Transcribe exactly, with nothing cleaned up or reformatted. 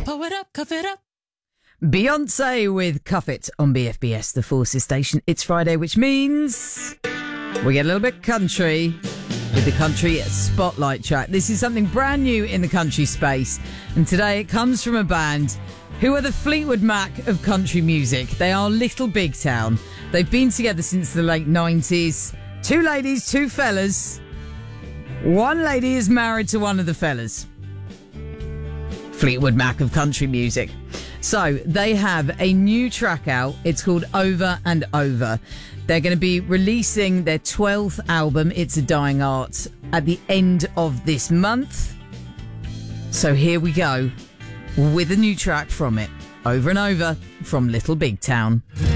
Pour it up, cuff it up. Beyonce with Cuff It on B F B S, the Forces station. It's Friday, which means we get a little bit country with the country spotlight track. This is something brand new in the country space, and today it comes from a band who are the Fleetwood Mac of country music. They are Little Big Town. They've been together since the late nineties. Two ladies, two fellas. One lady is married to one of the fellas. Fleetwood Mac of country music. So they have a new track out. It's called Over and Over. They're going to be releasing their twelfth album, It's a Dying Art, at the end of this month. So here we go with a new track from it. Over and Over from Little Big Town.